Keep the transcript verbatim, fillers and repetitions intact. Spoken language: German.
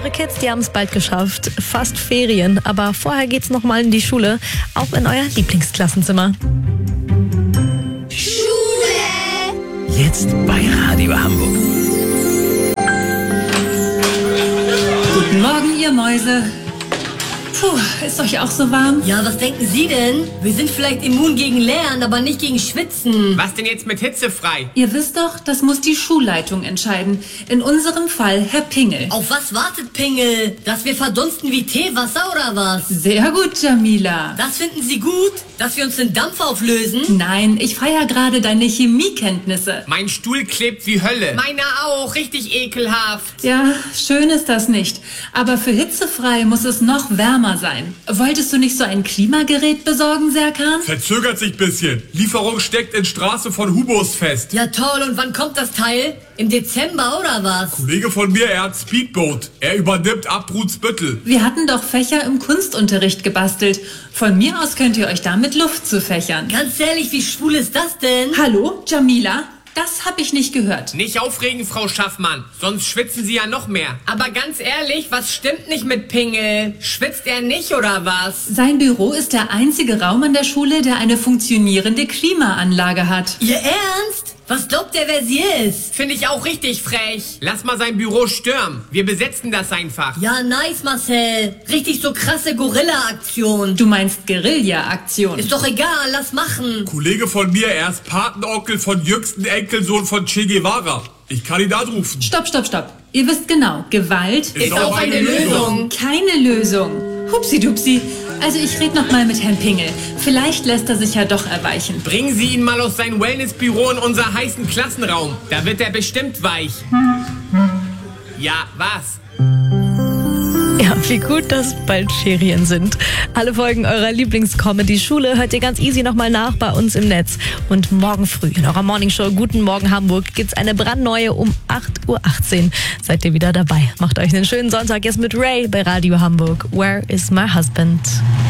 Unsere Kids, die haben es bald geschafft. Fast Ferien. Aber vorher geht's noch mal in die Schule. Auch in euer Lieblingsklassenzimmer. Schule! Jetzt bei Radio Hamburg. Guten Morgen, ihr Mäuse. Puh, ist euch auch so warm? Ja, was denken Sie denn? Wir sind vielleicht immun gegen Lernen, aber nicht gegen Schwitzen. Was denn jetzt mit hitzefrei? Ihr wisst doch, das muss die Schulleitung entscheiden. In unserem Fall Herr Pingel. Auf was wartet Pingel? Dass wir verdunsten wie Teewasser oder was? Sehr gut, Jamila. Das finden Sie gut? Dass wir uns in Dampf auflösen? Nein, ich feiere gerade deine Chemiekenntnisse. Mein Stuhl klebt wie Hölle. Meiner auch, richtig ekelhaft. Ja, schön ist das nicht. Aber für hitzefrei muss es noch wärmer sein. Wolltest du nicht so ein Klimagerät besorgen, Serkan? Verzögert sich bisschen. Lieferung steckt in Straße von Hubos fest. Ja toll, und wann kommt das Teil? Im Dezember oder was? Kollege von mir, er hat Speedboat. Er übernimmt Abruzbüttel. Wir hatten doch Fächer im Kunstunterricht gebastelt. Von mir aus könnt ihr euch da mit Luft zufächern. Ganz ehrlich, wie schwul ist das denn? Hallo, Jamila? Das hab ich nicht gehört. Nicht aufregen, Frau Schaffmann, sonst schwitzen Sie ja noch mehr. Aber ganz ehrlich, was stimmt nicht mit Pingel? Schwitzt er nicht oder was? Sein Büro ist der einzige Raum an der Schule, der eine funktionierende Klimaanlage hat. Ihr Ernst? Was glaubt der, wer sie ist? Finde ich auch richtig frech. Lass mal sein Büro stürmen. Wir besetzen das einfach. Ja, nice, Marcel. Richtig so krasse Gorilla-Aktion. Du meinst Guerilla-Aktion. Ist doch egal, lass machen. Kollege von mir, er ist Patenonkel von jüngsten Enkelsohn von Che Guevara. Ich kann ihn anrufen. Stopp, stopp, stopp. Ihr wisst genau, Gewalt ist, ist auch eine, eine Lösung. Keine Lösung. Hupsi-dupsi. Also ich rede noch mal mit Herrn Pingel. Vielleicht lässt er sich ja doch erweichen. Bringen Sie ihn mal aus seinem Wellnessbüro in unser heißen Klassenraum. Da wird er bestimmt weich. Ja, was? Ja, wie gut, dass bald Ferien sind. Alle Folgen eurer Lieblingscomedy-Schule hört ihr ganz easy nochmal nach bei uns im Netz. Und morgen früh in eurer Morningshow Guten Morgen Hamburg gibt's eine brandneue um acht Uhr achtzehn. Seid ihr wieder dabei. Macht euch einen schönen Sonntag jetzt mit Ray bei Radio Hamburg. Where is my husband?